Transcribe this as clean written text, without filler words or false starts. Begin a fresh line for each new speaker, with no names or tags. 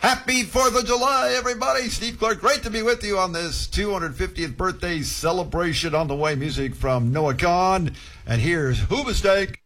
Happy 4th of July, everybody. Steve Clark, great to be with you on this 250th birthday celebration. On the way, music from Noah Kahan. And here's Hoobastank.